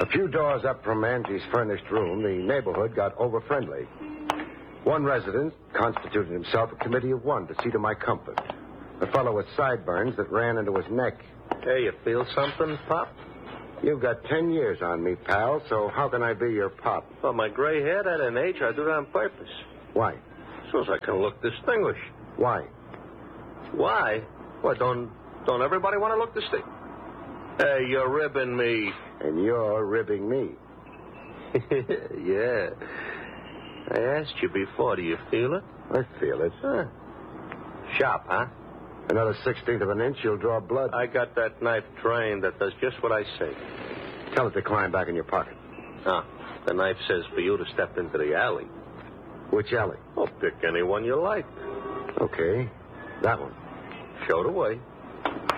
A few doors up from Angie's furnished room, the neighborhood got over-friendly. One resident constituted himself a committee of one to see to my comfort. A fellow with sideburns that ran into his neck. Hey, you feel something, Pop? You've got 10 years on me, pal, so how can I be your pop? Well, my gray hair, at an age, I do that on purpose. Why? So as I can look distinguished. Why? Why? Well, don't everybody want to look distinguished? Hey, you're ribbing me. And you're ribbing me. Yeah. I asked you before. Do you feel it? I feel it. Huh. Sharp, huh? Another 1/16 of an inch, you'll draw blood. I got that knife trained that does just what I say. Tell it to climb back in your pocket. The knife says for you to step into the alley. Which alley? Oh, pick any one you like. Okay. That one. Show the way.